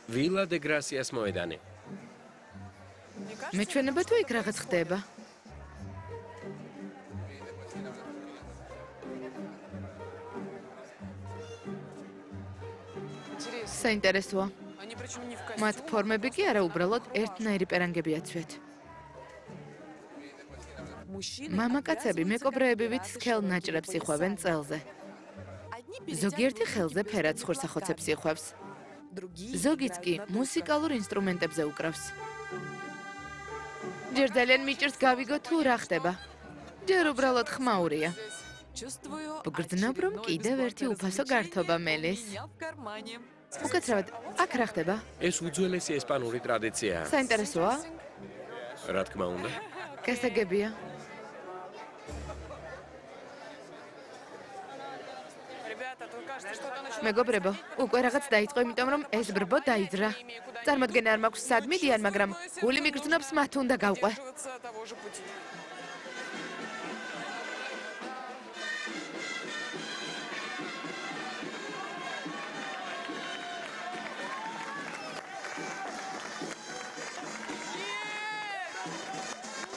Villa de Gracias მოედანი. მეჩვენება თუ იქ რაღაც ხდება? საინტერესოა. მათ ფორმები კი არა უბრალოდ ერთნაირი პერანგები აცვეთ. მამაკაცები მეკობრეებივით სქელ ნაჭრებს იხვევენ წელზე. ზოგიერთი ხელზე ფერაცხურ სახოცებს იხვევს. ზოგიც კი მუსიკალურ ინსტრუმენტებზე უკრავს. ჯერ ძალიან მიჭირს გავიგო თუ რა ხდება. ჯერ უბრალოდ ხმაურია. ვგრძნობ, რომ კიდევ ერთი უფასო გართობა მელის. უკაცრავად, აქ რა ხდება? ეს უძველესი ესპანური ტრადიციაა. საინტერესოა? რა თქმა უნდა. გასაგებია. მეგობრებო, უკვე რაღაც დაიწყო, იმიტომ რომ ეს ბრბო დაიძრა. წარმოდგენა არ მაქვს სად მიდიან, მაგრამ გული მიგრძნობს, მათ უნდა გავყვე.